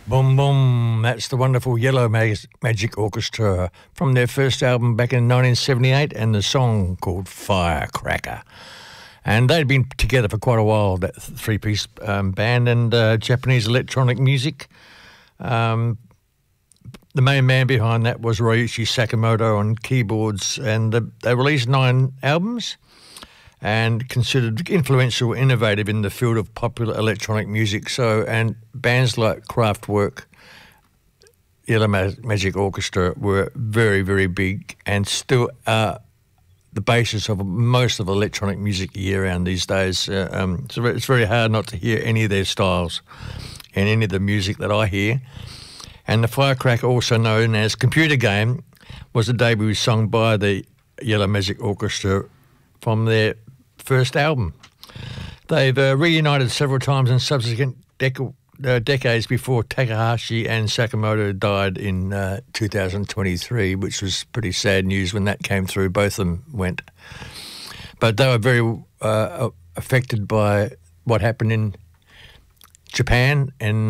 Boom Boom, that's the wonderful Yellow Magic Orchestra from their first album back in 1978, and the song called Firecracker. And they'd been together for quite a while, that three-piece band, and Japanese electronic music. The main man behind that was Ryuichi Sakamoto on keyboards, and they released 9 albums and considered influential, innovative in the field of popular electronic music. And bands like Kraftwerk, Yellow Magic Orchestra were very, very big, and still are the basis of most of electronic music year-round these days. So it's very hard not to hear any of their styles in any of the music that I hear. And the Firecracker, also known as Computer Game, was a debut song by the Yellow Magic Orchestra from their first album. They've reunited several times in subsequent decades before Takahashi and Sakamoto died in 2023, which was pretty sad news when that came through. Both of them went. But they were very affected by what happened in Japan in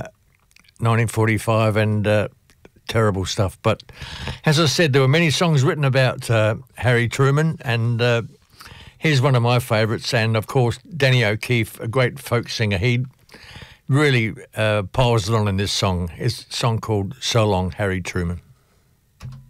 1945 and terrible stuff. But as I said, there were many songs written about Harry Truman, and here's one of my favourites, and of course Danny O'Keefe, a great folk singer. He really piles it on in this song. It's a song called So Long, Harry Truman.